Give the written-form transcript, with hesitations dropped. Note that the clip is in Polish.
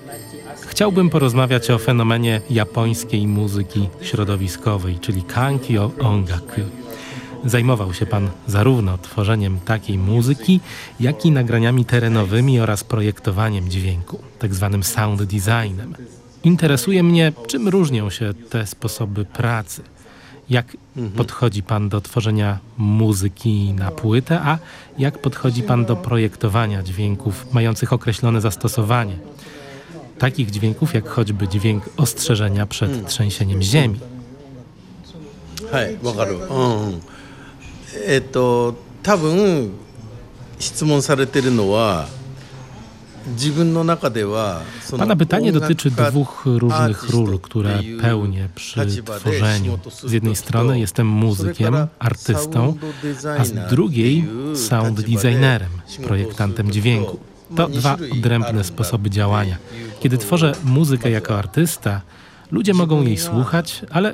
Chciałbym porozmawiać o fenomenie japońskiej muzyki środowiskowej, czyli kanki o ongaku. Zajmował się pan zarówno tworzeniem takiej muzyki, jak i nagraniami terenowymi oraz projektowaniem dźwięku, tak zwanym sound designem. Interesuje mnie, czym różnią się te sposoby pracy. Jak podchodzi pan do tworzenia muzyki na płytę, a jak podchodzi pan do projektowania dźwięków mających określone zastosowanie? Takich dźwięków, jak choćby dźwięk ostrzeżenia przed trzęsieniem ziemi. はい、わかる。多分質問されてるのは自分の中では Pana pytanie dotyczy dwóch różnych ról, które pełnię przy tworzeniu. Z jednej strony jestem muzykiem, artystą, a z drugiej sound designerem, projektantem dźwięku. To dwa odrębne sposoby działania. Kiedy tworzę muzykę jako artysta, ludzie mogą jej słuchać, ale